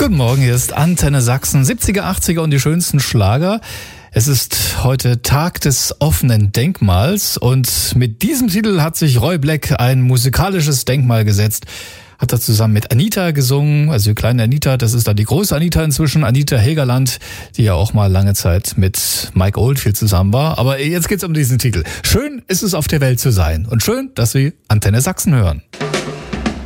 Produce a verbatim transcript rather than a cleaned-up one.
Guten Morgen, hier ist Antenne Sachsen, siebziger, achtziger und die schönsten Schlager. Es ist heute Tag des offenen Denkmals und mit diesem Titel hat sich Roy Black ein musikalisches Denkmal gesetzt. Hat er zusammen mit Anita gesungen, also die kleine Anita, das ist dann die große Anita inzwischen, Anita Hegerland, die ja auch mal lange Zeit mit Mike Oldfield zusammen war. Aber jetzt geht's um diesen Titel. Schön ist es, auf der Welt zu sein und schön, dass Sie Antenne Sachsen hören.